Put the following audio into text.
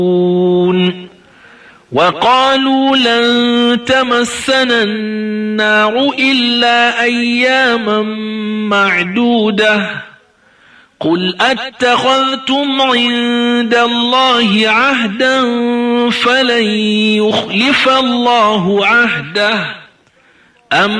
وقالوا لن تمسنا النار إلا أياما معدودة قل أتخذتم عند الله عهدا فلن يخلف الله عهده أم